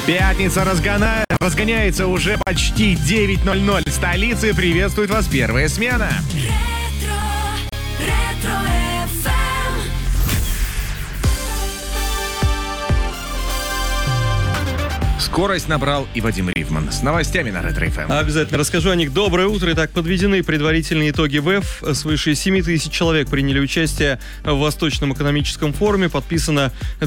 Пятница разгоняется уже почти 9:00. Столицы приветствует вас первая смена. Скорость набрал и Вадим Ривман. С новостями на Ретро ФМ. Обязательно расскажу о них. Доброе утро. Итак, подведены предварительные итоги ВЭФ. Свыше 7 тысяч человек приняли участие в Восточном экономическом форуме. Подписано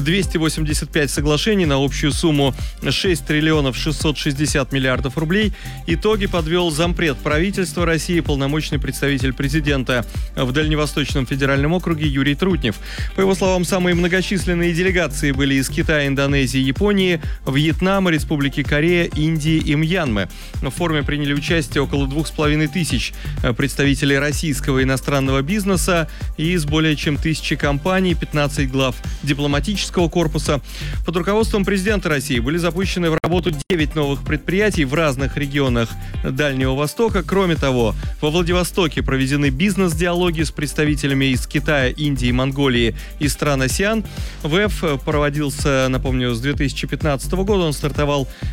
285 соглашений на общую сумму 6 триллионов 660 миллиардов рублей. Итоги подвел зампред правительства России, полномочный представитель президента в Дальневосточном федеральном округе Юрий Трутнев. По его словам, самые многочисленные делегации были из Китая, Индонезии, Японии, Вьетнама, Республики Корея, Индии и Мьянмы. В форуме приняли участие около 2500 представителей российского и иностранного бизнеса и из более чем 1000 компаний, 15 глав дипломатического корпуса. Под руководством президента России были запущены в работу 9 новых предприятий в разных регионах Дальнего Востока. Кроме того, во Владивостоке проведены бизнес-диалоги с представителями из Китая, Индии, Монголии и стран АСЕАН. ВЭФ проводился, напомню, с 2015 года. Он стартовал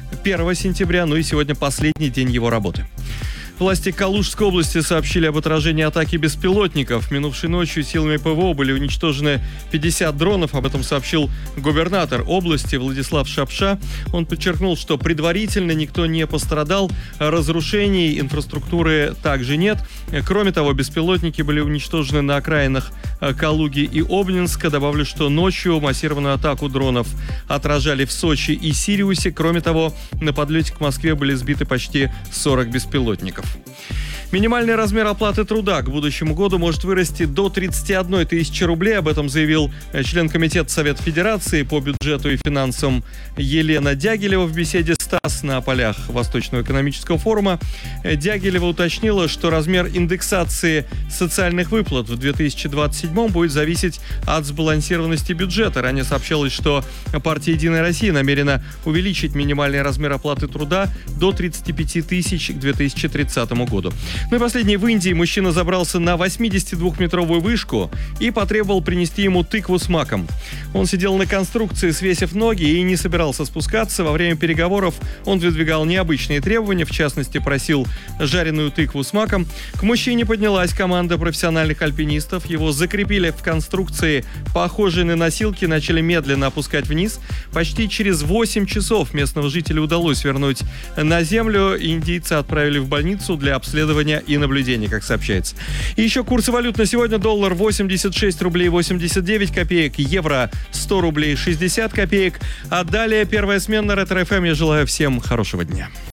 1 сентября, и сегодня последний день его работы. Власти Калужской области сообщили об отражении атаки беспилотников. Минувшей ночью силами ПВО были уничтожены 50 дронов. Об этом сообщил губернатор области Владислав Шапша. Он подчеркнул, что предварительно никто не пострадал, разрушений инфраструктуры также нет. Кроме того, беспилотники были уничтожены на окраинах Калуги и Обнинска. Добавлю, что ночью массированную атаку дронов отражали в Сочи и Сириусе. Кроме того, на подлете к Москве были сбиты почти 40 беспилотников. Минимальный размер оплаты труда к будущему году может вырасти до 31 тысячи рублей. Об этом заявил член Комитета Совета Федерации по бюджету и финансам Елена Дягилева в беседе с ТАСС на полях Восточного экономического форума. Дягилева уточнила, что размер индексации социальных выплат в 2027 будет зависеть от сбалансированности бюджета. Ранее сообщалось, что партия «Единая Россия» намерена увеличить минимальный размер оплаты труда до 35 тысяч к 2030 году. И последний. В Индии мужчина забрался на 82-метровую вышку и потребовал принести ему тыкву с маком. Он сидел на конструкции, свесив ноги, и не собирался спускаться. Во время переговоров он выдвигал необычные требования, в частности, просил жареную тыкву с маком. К мужчине поднялась команда профессиональных альпинистов. Его закрепили в конструкции, похожей на носилки, начали медленно опускать вниз. Почти через 8 часов местного жителя удалось вернуть на землю. Индийца отправили в больницу для обследования и наблюдения, как сообщается. И еще курсы валют на сегодня. Доллар 86 рублей 89 копеек, евро 100 рублей 60 копеек. А далее первая смена на Ретро ФМ. Я желаю всем хорошего дня.